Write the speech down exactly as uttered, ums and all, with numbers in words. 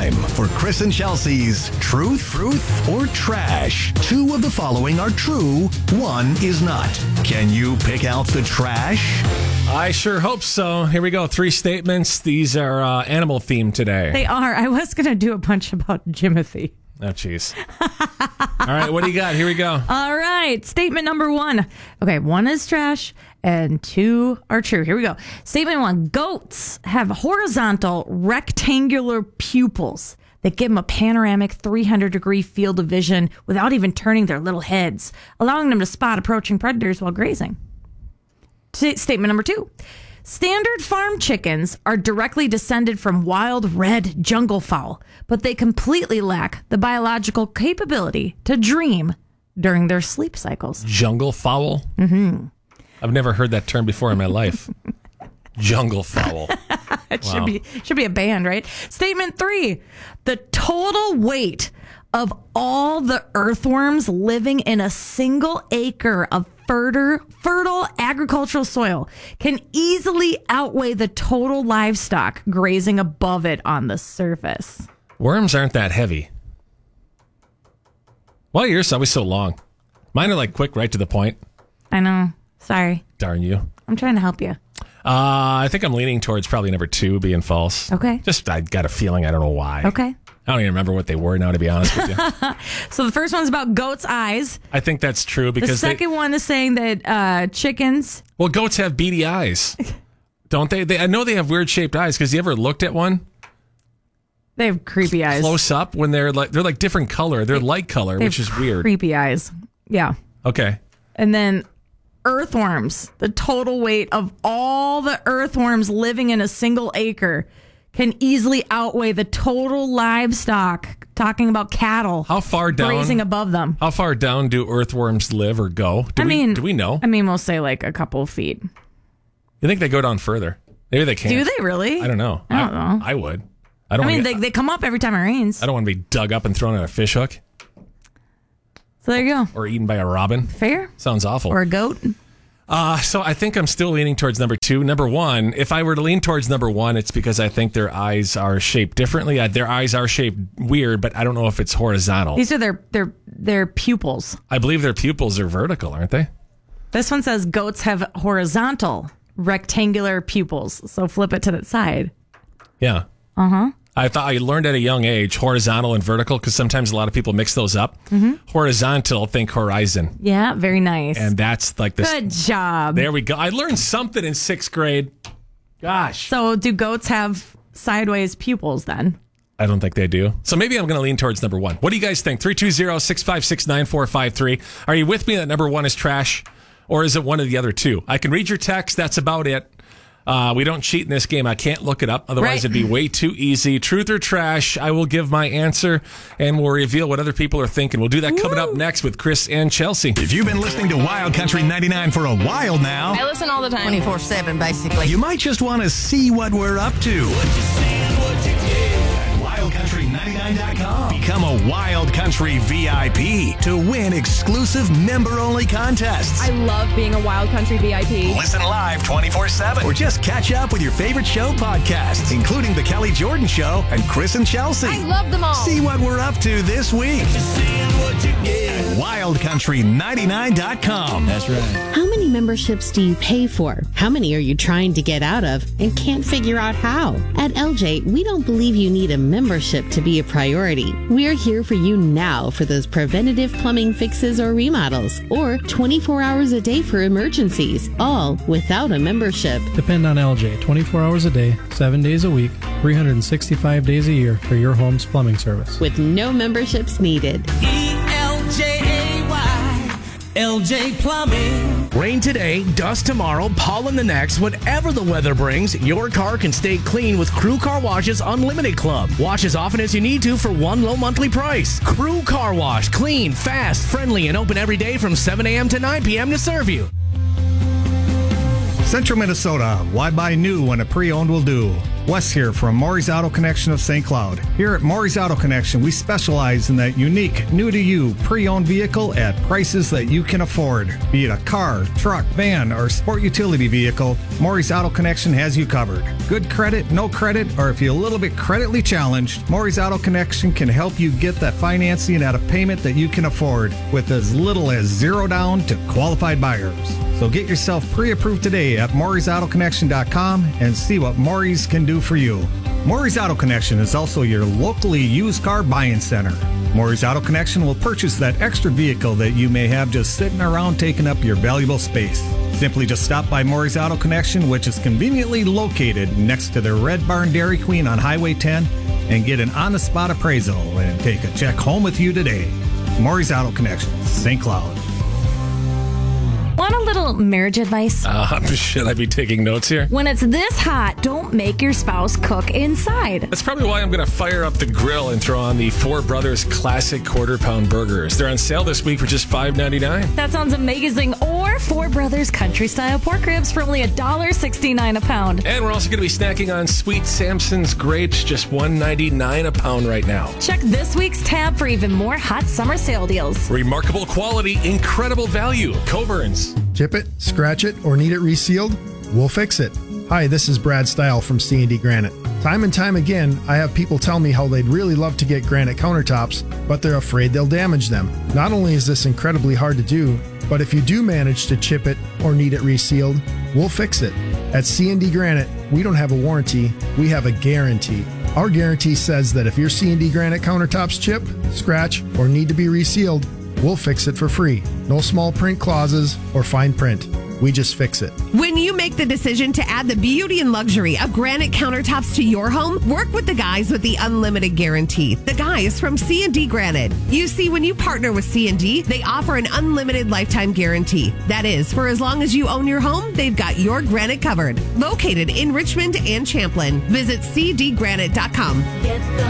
time for Chris and Chelsea's Truth, Truth, or Trash. Two of the following are true, one is not. Can you pick out the trash? I sure hope so. Here we go. Three statements. These are uh, animal themed today. They are. I was going to do a bunch about Jimothy. Oh, jeez. All right, what do you got? Here we go. All right. Statement number one. Okay, one is trash and two are true. Here we go. Statement one. Goats have horizontal rectangular pupils that give them a panoramic three hundred degree field of vision without even turning their little heads, allowing them to spot approaching predators while grazing. T- statement number two. Standard farm chickens are directly descended from wild red jungle fowl, but they completely lack the biological capability to dream during their sleep cycles. Jungle fowl? Mm-hmm. I've never heard that term before in my life. Jungle fowl. It Wow. should be should be a band, right? Statement three. The total weight of all the earthworms living in a single acre of fertile, fertile agricultural soil can easily outweigh the total livestock grazing above it on the surface. Worms aren't that heavy. Why are yours always so long? Mine are like quick, right to the point. I know. Sorry. Darn you. I'm trying to help you. Uh, I think I'm leaning towards probably number two being false. Okay. Just, I got a feeling. I don't know why. Okay. I don't even remember what they were now, to be honest with you. So the first one's about goats' eyes. I think that's true because The second they, one is saying that uh, chickens. well, goats have beady eyes, don't they? they? I know they have weird shaped eyes because you ever looked at one They have creepy eyes. close up when they're like they're like different color. They're light color, They which have is weird. Creepy eyes. Yeah. Okay. And then earthworms. The total weight of all the earthworms living in a single acre can easily outweigh the total livestock. Talking about cattle. How far down? Grazing above them. How far down do earthworms live or go? Do I we, mean, do we know? I mean, we'll say like a couple of feet. You think they go down further? Maybe they can't. Do they really? I don't know. I don't know. I would. I don't. I mean, wanna they, get, they come up every time it rains. I don't want to be dug up and thrown in a fish hook So there you go. or eaten by a robin. Fair? Sounds awful. Or a goat? Uh, so I think I'm still leaning towards number two. Number one, if I were to lean towards number one, it's because I think their eyes are shaped differently. Uh, their eyes are shaped weird, but I don't know if it's horizontal. These are their their their pupils. I believe their pupils are vertical, aren't they? This one says goats have horizontal rectangular pupils. So flip it to the side. Yeah. Uh-huh. I thought I learned at a young age horizontal and vertical because sometimes a lot of people mix those up. Mm-hmm. Horizontal, think horizon. Yeah, very nice. And that's like this. Good job. There we go. I learned something in sixth grade. Gosh. So do goats have sideways pupils then? I don't think they do. So maybe I'm going to lean towards number one. What do you guys think? three two zero, six five six, nine four five three. Are you with me that number one is trash? Or is it one of the other two? I can read your text. That's about it. Uh, we don't cheat in this game. I can't look it up. Otherwise, Right. it'd be way too easy. Truth or trash? I will give my answer, and we'll reveal what other people are thinking. We'll do that coming up next with Chris and Chelsea. If you've been listening to Wild Country ninety-nine for a while now, I listen all the time. twenty-four seven, basically. you might just want to see what we're up to. At wild country ninety-nine dot com. Become a Wild Country V I P to win exclusive member-only contests. I love being a Wild Country V I P. Listen live twenty-four seven. Or just catch up with your favorite show podcasts, including The Kelly Jordan Show and Chris and Chelsea. I love them all. See what we're up to this week at wild country ninety-nine dot com. That's right. How many memberships do you pay for? How many are you trying to get out of and can't figure out how? At L J, we don't believe you need a membership to be a priority. We're here for you now for those preventative plumbing fixes or remodels, or twenty-four hours a day for emergencies, all without a membership. Depend on L J twenty-four hours a day, seven days a week, three hundred sixty-five days a year for your home's plumbing service. With no memberships needed. E L J A Y, L J Plumbing. Rain today, dust tomorrow, pollen the next. Whatever the weather brings, your car can stay clean with Crew Car Wash's Unlimited Club. Wash as often as you need to for one low monthly price. Crew Car Wash, clean, fast, friendly, and open every day from seven a.m. to nine p.m. to serve you. Central Minnesota, why buy new when a pre-owned will do? Wes here from Maury's Auto Connection of Saint Cloud. Here at Maury's Auto Connection, we specialize in that unique, new-to-you, pre-owned vehicle at prices that you can afford. Be it a car, truck, van, or sport utility vehicle, Maury's Auto Connection has you covered. Good credit, no credit, or if you're a little bit creditly challenged, Maury's Auto Connection can help you get that financing at a payment that you can afford with as little as zero down to qualified buyers. So get yourself pre-approved today at Maury's Auto Connection dot com and see what Maury's can do for you. Maury's Auto Connection is also your locally used car buying center. Maury's Auto Connection will purchase that extra vehicle that you may have just sitting around taking up your valuable space. Simply just stop by Maury's Auto Connection, which is conveniently located next to the Red Barn Dairy Queen on Highway ten, and get an on-the-spot appraisal and take a check home with you today. Maury's Auto Connection, Saint Cloud. Want a little marriage advice? Uh, should I be taking notes here? When it's this hot, don't make your spouse cook inside. That's probably why I'm going to fire up the grill and throw on the Four Brothers Classic Quarter Pound Burgers. They're on sale this week for just five ninety-nine. That sounds amazing. Or Four Brothers Country Style Pork Ribs for only one dollar sixty-nine a pound. And we're also going to be snacking on Sweet Samson's Grapes, just one ninety-nine a pound right now. Check this week's tab for even more hot summer sale deals. Remarkable quality, incredible value. Coburns. Chip it, scratch it, or need it resealed? We'll fix it. Hi, this is Brad Stile from C and D Granite. Time and time again, I have people tell me how they'd really love to get granite countertops, but they're afraid they'll damage them. Not only is this incredibly hard to do, but if you do manage to chip it or need it resealed, we'll fix it. At C and D Granite, we don't have a warranty, we have a guarantee. Our guarantee says that if your C and D Granite countertops chip, scratch, or need to be resealed, we'll fix it for free. No small print clauses or fine print. We just fix it. When you make the decision to add the beauty and luxury of granite countertops to your home, work with the guys with the unlimited guarantee. The guys from C and D Granite. You see, when you partner with C and D, they offer an unlimited lifetime guarantee. That is, for as long as you own your home, they've got your granite covered. Located in Richmond and Champlin. Visit c d granite dot com.